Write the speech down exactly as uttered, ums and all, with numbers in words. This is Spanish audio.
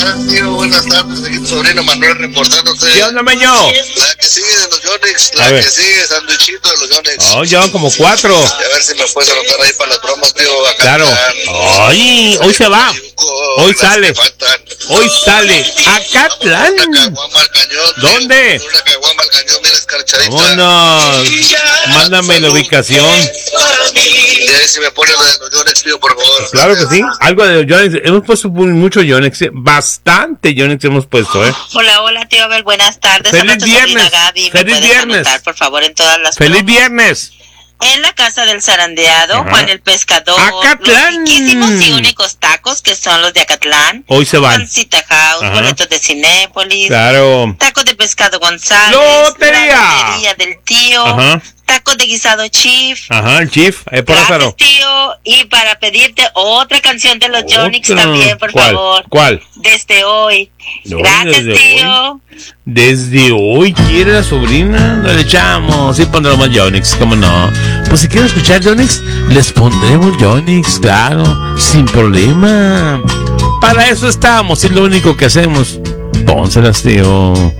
estás, tío? Buenas tardes, aquí tu sobrino Manuel reportándose. ¿Qué onda, meño? La que sigue de los Yonix, la que sigue, sanduichito de los Yonix. Oh, llevan como cuatro. Y a ver si me puedes anotar ahí para las bromas, tío. Acá claro. Ay, hoy se va. Hoy sale. Hoy sale. Acatlán. ¿Dónde? Una caguama al cañón, bien escarchadita. Vámonos. Mándame la ubicación. Y ahí si me pones la de los Yonix, tío, por favor. Claro que sí. Algo de los Yonix. Hemos puesto mucho Yonix. Bastante Yonix hemos puesto, ¿eh? Hola, hola, tío Abel. Buenas tardes. Feliz viernes. Gaby. Feliz viernes. Anotar, por favor, en todas las Feliz bromas. viernes. En la casa del zarandeado, Ajá. Juan el pescador, Acatlán. los riquísimos y únicos tacos que son los de Acatlán. Hoy se van. Pancita House, Ajá. boletos de Cinépolis. Claro. Tacos de pescado González. ¡Lotería! La lotería del tío. Ajá. Tacos de guisado Chief. Ajá, el Chief. Eh, por Gracias, Lázaro. tío. Y para pedirte otra canción de los Yonix Otra. también, por ¿Cuál? favor. ¿Cuál? Desde hoy. No, Gracias, desde tío. Desde hoy quiere la sobrina, no le echamos, sí pondremos Yonix, cómo no. Pues si quieren escuchar Yonix, les pondremos Yonix, claro, sin problema. Para eso estamos, es lo único que hacemos. Pónselas, tío.